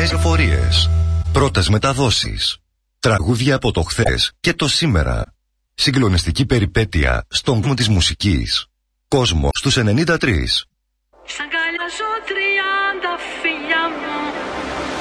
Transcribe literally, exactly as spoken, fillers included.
νέες εφορίες, πρώτες μεταδόσεις, τραγούδια από το χθες και το σήμερα. Συγκλονιστική περιπέτεια στον κόσμο της μουσικής. Κόσμο στους ενενήντα τρία. Σ' αγκαλιάζω τριάντα φιλιά μου.